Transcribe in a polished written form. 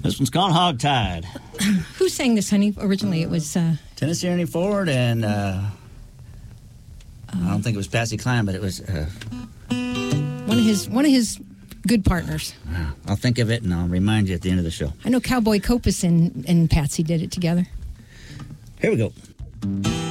This one's called Hogtied. Who sang this, honey? Originally, it was Tennessee Ernie Ford and I don't think it was Patsy Cline, but it was one of his good partners. I'll think of it and I'll remind you at the end of the show. I know Cowboy Copas and Patsy did it together. Here we go.